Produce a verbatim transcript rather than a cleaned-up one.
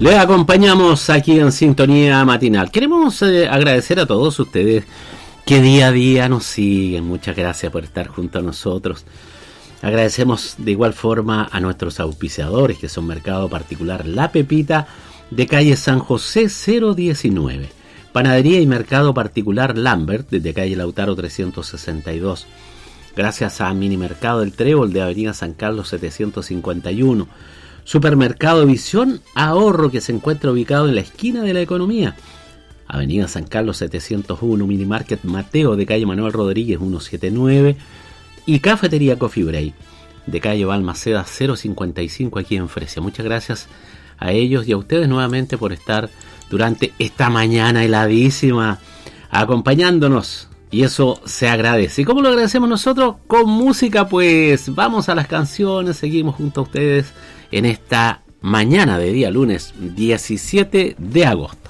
Les acompañamos aquí en Sintonía Matinal. Queremos eh, agradecer a todos ustedes que día a día nos siguen. Muchas gracias por estar junto a nosotros. Agradecemos de igual forma a nuestros auspiciadores, que son Mercado Particular La Pepita, de calle San José cero diecinueve. Panadería y Mercado Particular Lambert, desde calle Lautaro trescientos sesenta y dos. Gracias a Mini Mercado El Trébol, de avenida San Carlos setecientos cincuenta y uno. Supermercado Visión Ahorro, que se encuentra ubicado en la esquina de la Economía, avenida San Carlos setecientos uno. Mini Market Mateo, de calle Manuel Rodríguez ciento setenta y nueve. Y Cafetería Coffee Break, de calle Balmaceda cero cincuenta y cinco, aquí en Fresia. Muchas gracias a ellos y a ustedes nuevamente por estar durante esta mañana heladísima acompañándonos, y eso se agradece. ¿Y cómo lo agradecemos nosotros? Con música, pues vamos a las canciones, seguimos junto a ustedes en esta mañana de día lunes diecisiete de agosto.